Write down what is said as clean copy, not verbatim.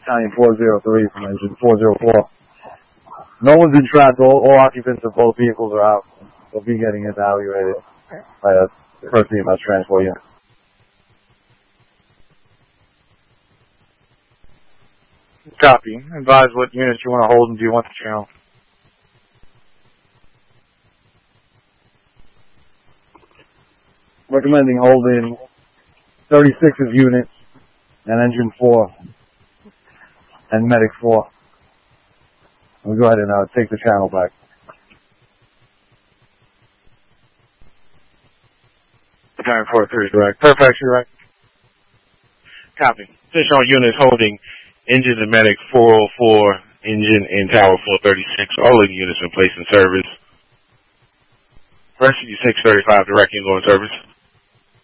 Battalion 403 from engine 404. No one's been trapped. All occupants of both vehicles are out. They'll be getting evaluated by a first EMS transport unit. Copy. Advise what units you want to hold and do you want the channel. Recommending holding 36's unit and engine 4 and medic 4. We'll go ahead and take the channel back. Battalion 403 direct. Perfect, you're right. Copy. Additional units holding engine and medic 404, engine and tower 436. All of the units in place in service. Rescue 635 directing going service.